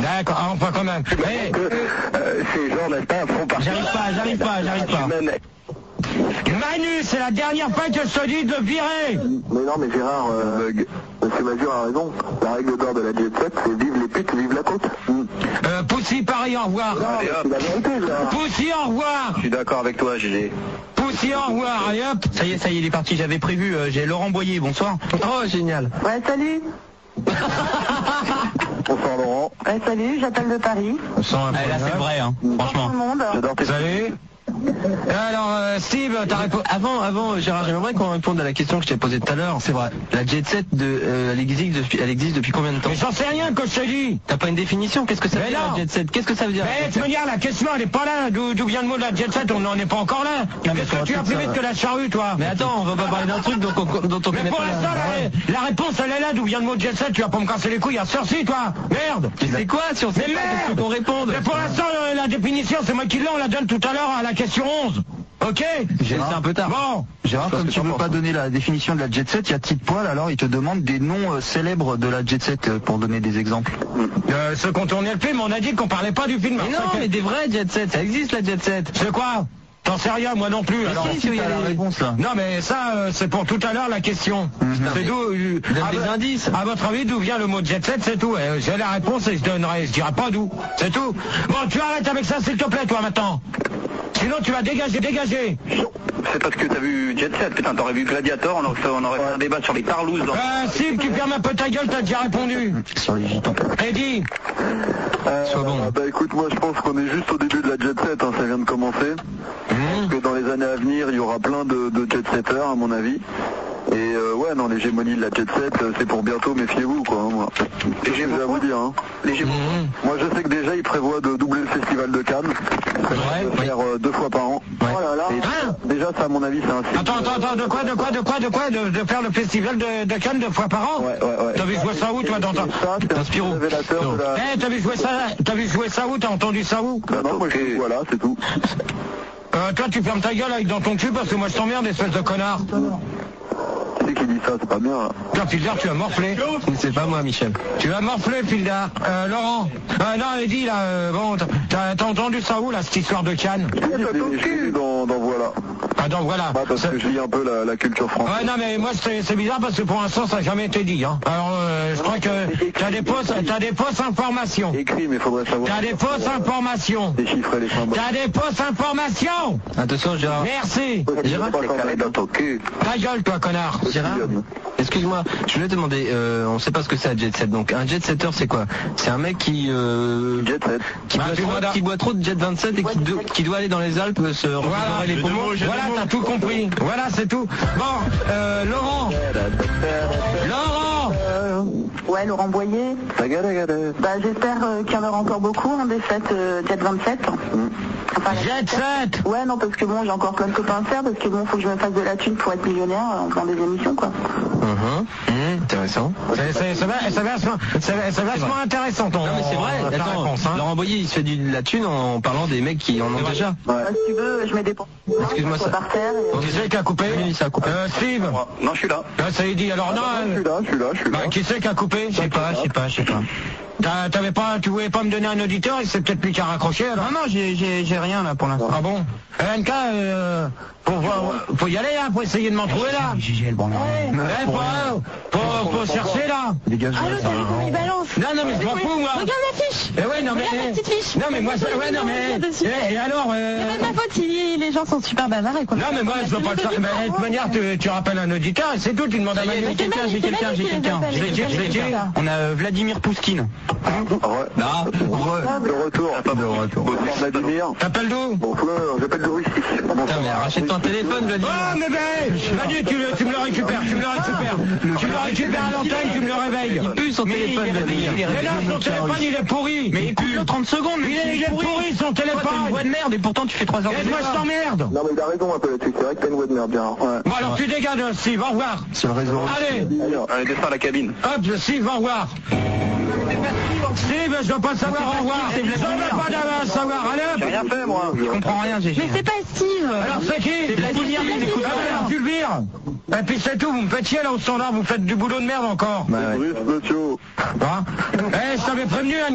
D'accord, enfin quand même. Ces gens, n'est-ce pas, font partie... J'arrive pas. Manu, c'est la dernière fois que je te dis de le virer. Mais non, mais Gérard, monsieur Mazur a raison. La règle d'or de la Jet Set, c'est vive les putes, vive la côte. Poussy, pareil, au revoir. Allez, hop. C'est la vérité, Gérard. Poussy, au revoir. Je suis d'accord avec toi, GG. Poussy, au revoir, allez hop. Ça y est, il est parti, j'avais prévu, j'ai Laurent Boyer, bonsoir. Oh, génial. Ouais, salut. Bonsoir Laurent. Ouais, salut, j'appelle de Paris. Là c'est vrai, hein, franchement. Bonjour tout le monde. J'adore tes... Salut. Alors, Steve, t'as répondu... Avant, Gérard, j'aimerais qu'on réponde à la question que je t'ai posée tout à l'heure. C'est vrai. La Jet Set, elle existe depuis combien de temps? Mais j'en sais rien que je te dis. T'as pas une définition? Qu'est-ce que ça veut dire la Jet Set? Qu'est-ce que ça veut dire? Mais tu me dis, la question elle est pas là. D'où vient le mot de la Jet Set? On n'en est pas encore là. Qu'est-ce que tu as plus vite que la charrue, toi? Mais attends, on va pas parler d'un truc dont on Mais connaît pour pas. l'instant, la réponse elle est là. D'où vient le mot de Jet Set? Tu vas pas me casser les couilles à sorci, toi. Merde. Tu sais quoi si on sait Mais pas, merde. qu'est-ce qu'on réponde? Mais pour l'instant, la définition, c'est moi qui l'ai. On la donne tout à l'heure à la question 11. Ok? C'est un peu tard. Bon. Gérard, comme tu ne veux pas donner la définition de la Jet Set, il y a Tite Poil, alors il te demande des noms célèbres de la Jet Set pour donner des exemples. Ceux qu'on tournait le film, on a dit qu'on parlait pas du film. Mais non, mais des vrais Jet Set, ça existe la Jet Set. C'est quoi? T'en sais rien, moi non plus. Alors, si, il y a la réponse là. non, mais ça, c'est pour tout à l'heure la question. C'est d'où... Donne des indices. À votre avis, d'où vient le mot jet set, c'est tout. J'ai la réponse et je dirai pas d'où. C'est tout. Bon, tu arrêtes avec ça, s'il te plaît, toi, maintenant. Sinon, tu vas dégager. C'est parce que t'as vu Jet Set, putain, t'aurais vu Gladiator, on aurait fait un débat sur les tarlouses. Steve, tu fermes un peu ta gueule, t'as déjà répondu. Sur les gitans. Eddie. Sois bon. Bah écoute, moi je pense qu'on est juste au début de la Jet Set, hein, ça vient de commencer. Que dans les années à venir, il y aura plein de Jet Setters, à mon avis. Et ouais, non, l'hégémonie de la Jet Set, c'est pour bientôt, méfiez-vous, quoi. Hein, moi. C'est ce que j'ai à vous dire. Hein. Moi, je sais que déjà, ils prévoient de doubler le festival de Cannes. De faire 2 fois par an. Ouais. Oh là là. Et déjà, ça, à mon avis, c'est un signe. Attends, de quoi de faire le festival de Cannes 2 fois par an? Ouais. T'as vu jouer ça où, toi, dans ta... Ça, c'est un Spirou. révélateur de la... T'as vu jouer ça où? T'as entendu ça où? Bah non, moi, voilà, c'est tout. Toi, tu fermes ta gueule avec dans ton cul parce que moi, je t'emmerde, espèce de connard. Qui c'est qui dit ça? C'est pas bien, là. Tiens, Fildar, tu vas morfler. C'est pas moi, Michel. Tu vas morfler, Fildar. Laurent. Non, Eddie, là, bon, t'as entendu ça où, là, cette histoire de Cannes? Je l'ai vu dans Voilà. Ah, donc voilà. Bah, parce que je lis un peu la culture française. Ouais, non, mais moi, c'est bizarre parce que pour l'instant, ça n'a jamais été dit, hein. Alors, je crois que t'as des fausses informations. Écrit, mais faudrait savoir. T'as des fausses informations. Déchiffrer les symboles. T'as des fausses informations. Attention, Gérard. Merci. Gérard, c'est carré dans ton cul. Ta gueule, toi, connard. Gérard, excuse-moi, je voulais te demander, on sait pas ce que c'est un jet set, donc un jet setter c'est quoi? C'est un mec qui Jet set. qui boit trop de jet 27 et qui doit aller dans les Alpes se refaire les poumons. Voilà, t'as tout compris. Voilà, c'est tout. Bon, Laurent. Ouais, Laurent Boyer. Bah, j'espère qu'il y en aura encore beaucoup, hein, des fêtes Jet 27. Enfin, Jet set. Ouais, non, parce que bon, j'ai encore plein de copains à faire, parce que bon, faut que je me fasse de la thune pour être millionnaire en faisant des émissions, quoi. Intéressant. C'est vachement intéressant, ton... Non mais c'est vrai, ta attends, réponse, hein. Laurent Boyer il se fait de la thune en parlant des mecs qui en ont déjà. Bah, si tu veux, je mets des Excuse-moi, ça. par terre. Qui c'est qui a coupé? Oui, ça a coupé. Steve. Non, je suis là. Ça y dit, alors non... Je suis là. Bah, qui c'est qui a coupé? Je sais pas. Tu voulais pas me donner un auditeur et c'est peut-être lui qui a raccroché alors? Non, j'ai rien là pour l'instant. Ah bon? NK, faut y aller là, faut essayer de m'en trouver là. J'ai le bon. Faut chercher là. Dégage. Allô, t'as vu comment il balance? Non, mais je m'en fous moi. Regarde l'affiche. Eh ouais, non mais... Regarde la petite fiche. Non mais moi, ouais, non mais... Et alors... C'est pas de ma faute si les gens sont super bavards et qu'on... Non mais moi je veux pas le faire. Mais de toute manière tu rappelles un auditeur et c'est tout, tu demandes à Manu. J'ai quelqu'un. Je l'ai dit. On a Vladimir Pouskine. De retour. Vladimir. T'appelles d'où? Bonsoir, j'appelle de Russie. Putain mais rachète ton téléphone Vladimir. Oh mais Manu, tu me le récupères. Tu me le récupères à l'antenne, tu me le réveilles. Il pue son téléphone Vladimir. Mais là son téléphone il est pourri. Mais il pue 30 secondes. Il est pourri son téléphone. T'as une voix de merde et pourtant tu fais 3 heures de moi je t'emmerde. Non mais il a raison un peu là-dessus, c'est vrai que t'as une voix de merde, bien. Ouais. Bon alors tu dégages Steve, au revoir. C'est le réseau. Allez, Allez, descends à la cabine. hop Steve, au revoir. Steve, je veux pas savoir, au revoir. Je veux pas savoir, allez hop. J'ai rien fait moi. Je comprends rien, j'ai. Mais c'est pas Steve. Alors c'est qui? C'est Vladimir, Alors tu le vires. Et puis c'est tout, vous me faites chier là au standard, vous faites du boulot de merde encore. Bruce, monsieur. Hein? Je t'avais prévenu, hein.